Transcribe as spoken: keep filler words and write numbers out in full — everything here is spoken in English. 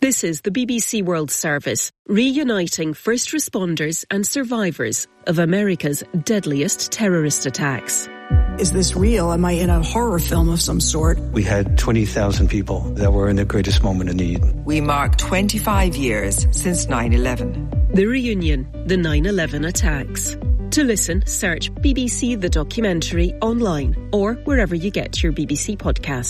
This is the B B C World Service, reuniting first responders and survivors of America's deadliest terrorist attacks. Is this real? Am I in a horror film of some sort? We had twenty thousand people that were in the greatest moment of need. We mark twenty-five years since nine eleven. The reunion, the nine eleven attacks. To listen, search B B C The Documentary online or wherever you get your B B C podcasts.